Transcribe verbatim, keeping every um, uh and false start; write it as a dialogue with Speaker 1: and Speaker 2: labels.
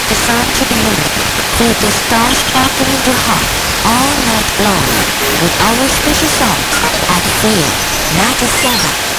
Speaker 1: the sun to the moon, with the stars sparkling in the heart, all night long, with our special songs at three, ninety-seven.